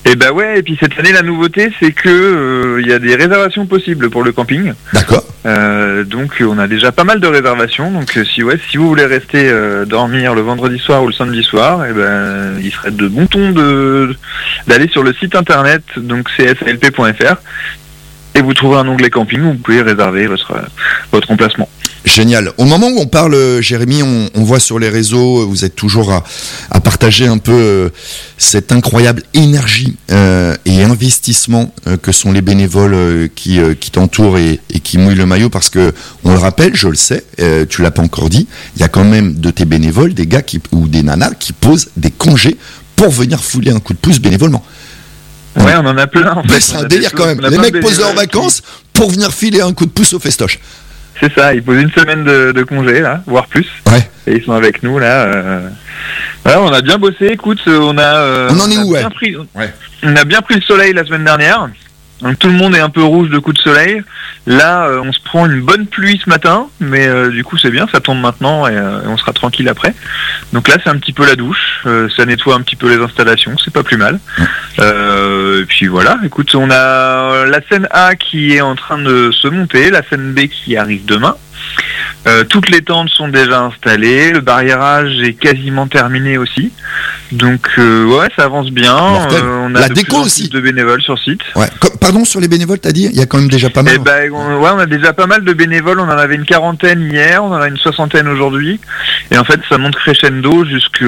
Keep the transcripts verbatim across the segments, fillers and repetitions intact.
Et bah ouais, et puis cette année la nouveauté c'est que il euh, y a des réservations possibles pour le camping. D'accord. Euh, donc on a déjà pas mal de réservations. Donc euh, si ouais, si vous voulez rester euh, dormir le vendredi soir ou le samedi soir, et ben il serait de bon ton de d'aller sur le site internet donc c s l p point f r et vous trouverez un onglet camping où vous pouvez réserver votre votre emplacement. Génial. Au moment où on parle, Jérémy, on, on voit sur les réseaux, vous êtes toujours à, à partager un peu euh, cette incroyable énergie euh, et investissement euh, que sont les bénévoles euh, qui, euh, qui t'entourent et, et qui mouillent le maillot, parce que on le rappelle, je le sais, euh, tu l'as pas encore dit, il y a quand même de tes bénévoles des gars qui, ou des nanas qui posent des congés pour venir fouler un coup de pouce bénévolement. Ouais, on en a plein. En fait. C'est un délire quand même. Les mecs posent leurs vacances qui... pour venir filer un coup de pouce au festoche. C'est ça, ils posent une semaine de, de congé, là, voire plus. Ouais. Et ils sont avec nous, là. Euh... Voilà, on a bien bossé, écoute, on a... Euh, on en est où, ouais. pris... ouais. On a bien pris le soleil la semaine dernière. Donc tout le monde est un peu rouge de coups de soleil. Là, euh, on se prend une bonne pluie ce matin, mais euh, du coup c'est bien, ça tombe maintenant et, euh, et on sera tranquille après. Donc là c'est un petit peu la douche, euh, ça nettoie un petit peu les installations, c'est pas plus mal. Euh, et puis voilà, écoute, on a la scène A qui est en train de se monter, la scène B qui arrive demain. Euh, toutes les tentes sont déjà installées, le barriérage est quasiment terminé aussi. Donc euh, ouais, ça avance bien. Euh, on a la de déco plus en aussi. Plus de bénévoles sur site. Ouais. Pardon, sur les bénévoles, t'as dit, il y a quand même déjà pas mal. Eh ben, on, ouais, on a déjà pas mal de bénévoles. On en avait une quarantaine hier, on en a une soixantaine aujourd'hui. Et en fait, ça monte crescendo jusque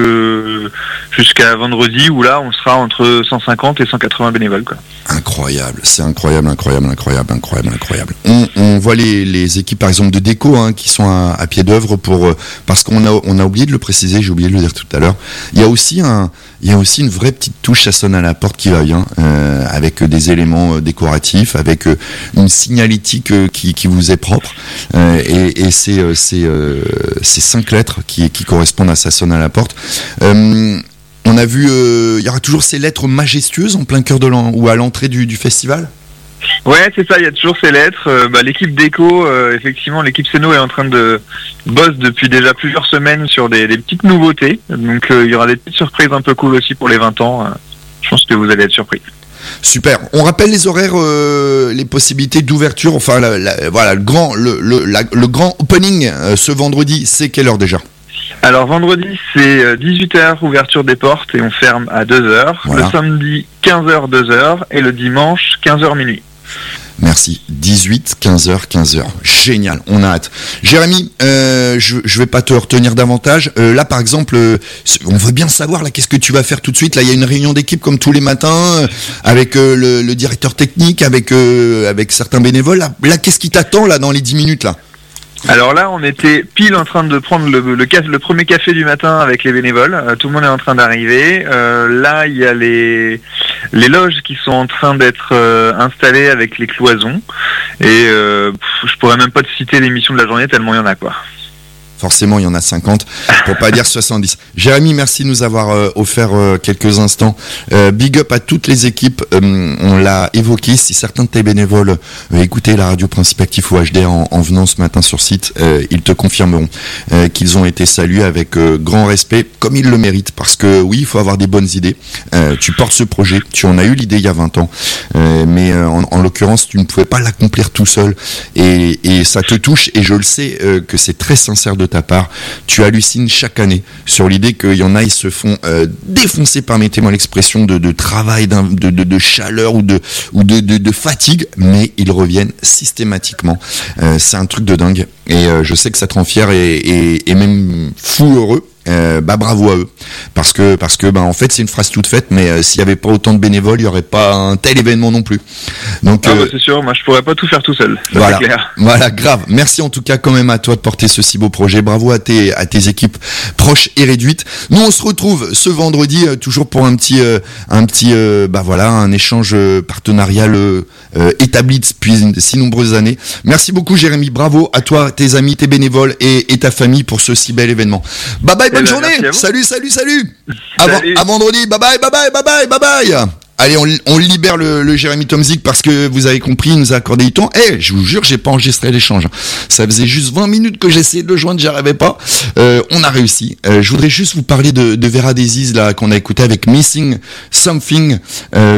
jusqu'à vendredi où là, on sera entre cent cinquante et cent quatre-vingts bénévoles, quoi. Incroyable, c'est incroyable, incroyable, incroyable, incroyable, incroyable. On, on voit les, les équipes, par exemple, de déco hein, qui sont à, à pied d'œuvre pour euh, parce qu'on a on a oublié de le préciser, j'ai oublié de le dire tout à l'heure. Il y a aussi un il y a aussi une vraie petite touche à sonne à la porte qui va bien euh, avec des éléments euh, décoratifs, avec euh, une signalétique euh, qui qui vous est propre euh, et, et c'est euh, c'est euh, ces cinq lettres qui qui correspondent à ça sonne à la porte. Euh, On a vu, il euh, y aura toujours ces lettres majestueuses en plein cœur de l'an ou à l'entrée du, du festival. Ouais, c'est ça, il y a toujours ces lettres. Euh, bah, l'équipe déco, euh, effectivement, l'équipe Ceno est en train de bosse depuis déjà plusieurs semaines sur des, des petites nouveautés. Donc il euh, y aura des petites surprises un peu cool aussi pour les vingt ans. Euh, je pense que vous allez être surpris. Super. On rappelle les horaires, euh, les possibilités d'ouverture. Enfin, la, la, voilà, le grand, le, le, la, le grand opening euh, ce vendredi, c'est quelle heure déjà ? Alors vendredi c'est dix-huit heures ouverture des portes et on ferme à deux heures. Voilà. Le samedi quinze heures deux heures et le dimanche quinze heures minuit. Merci. dix-huit, quinze heures, quinze heures. Génial, on a hâte. Jérémy, euh, je je vais pas te retenir davantage. Euh, là, par exemple, euh, on veut bien savoir, là, qu'est-ce que tu vas faire tout de suite. Là, il y a une réunion d'équipe comme tous les matins, euh, avec euh, le, le directeur technique, avec euh, avec certains bénévoles. Là, là qu'est-ce qui t'attend, là, dans les dix minutes, là ? Alors là, on était pile en train de prendre le, le, le premier café du matin avec les bénévoles. Euh, tout le monde est en train d'arriver. Euh, là, il y a les, les loges qui sont en train d'être euh, installées avec les cloisons. Et euh, pff, je pourrais même pas te citer l'émission de la journée tellement il y en a, quoi. Forcément, il y en a cinquante, pour pas dire soixante-dix. Jérémy, merci de nous avoir euh, offert euh, quelques instants. Euh, big up à toutes les équipes. Euh, on l'a évoqué. Si certains de tes bénévoles euh, écoutaient la radio Principe Actif ou H D R en, en venant ce matin sur site, euh, ils te confirmeront euh, qu'ils ont été salués avec euh, grand respect, comme ils le méritent. Parce que oui, il faut avoir des bonnes idées. Euh, tu portes ce projet. Tu en as eu l'idée il y a vingt ans. Euh, mais euh, en, en l'occurrence, tu ne pouvais pas l'accomplir tout seul. Et, et ça te touche. Et je le sais euh, que c'est très sincère de ta part. Tu hallucines chaque année sur l'idée qu'il y en a, ils se font euh, défoncer, permettez-moi l'expression, de, de travail, de, de, de chaleur ou de, ou de, de, de fatigue, mais ils reviennent systématiquement. Euh, c'est un truc de dingue. Et euh, je sais que ça te rend fier et, et, et même fou heureux. Euh, bah bravo à eux parce que parce que bah en fait c'est une phrase toute faite, mais euh, s'il y avait pas autant de bénévoles, il y aurait pas un tel événement non plus. Donc ah euh, bah c'est sûr, moi je pourrais pas tout faire tout seul. Ça, voilà, c'est clair. Voilà, grave. Merci en tout cas quand même à toi de porter ce si beau projet. Bravo à tes à tes équipes proches et réduites. Nous on se retrouve ce vendredi euh, toujours pour un petit euh, un petit euh, bah voilà un échange euh, partenarial euh, euh, établi depuis si nombreuses années. Merci beaucoup Jérémy. Bravo à toi, tes amis, tes bénévoles et, et ta famille pour ce si bel événement. Bye bye. Bonne ben, journée. Salut, salut, salut. À, salut. à vendredi. Bye bye, bye bye, bye bye, bye bye. Allez, on, on libère le, le Jérémy Tomzik parce que vous avez compris, il nous a accordé du temps. Eh, hey, je vous jure, j'ai pas enregistré l'échange. Ça faisait juste vingt minutes que j'essayais de le joindre, j'y arrivais pas. Euh, on a réussi. Euh, je voudrais juste vous parler de, de Vera Daisies là qu'on a écouté avec Missing Something. Euh,